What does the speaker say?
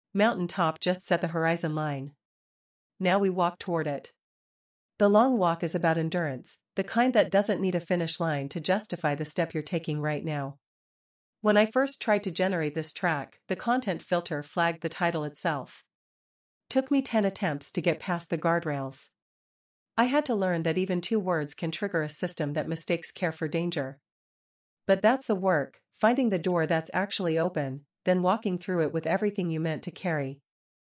Mountain top just set the horizon line. Now we walk toward it. The long walk is about endurance, the kind that doesn't need a finish line to justify the step you're taking right now. When I first tried to generate this track, the content filter flagged the title itself. Took me 10 attempts to get past the guardrails. I had to learn that even 2 words can trigger a system that mistakes care for danger. But that's the work, finding the door that's actually open, then walking through it with everything you meant to carry,